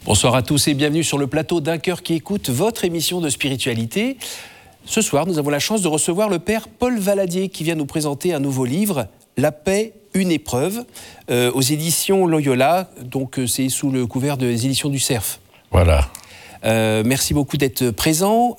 Bonsoir à tous et bienvenue sur le plateau d'Un cœur qui écoute, votre émission de spiritualité. Ce soir, nous avons la chance de recevoir le père Paul Valadier qui vient nous présenter un nouveau livre, La paix, une épreuve, aux éditions Loyola. Donc c'est sous le couvert des éditions du Cerf. Voilà. Merci beaucoup d'être présent.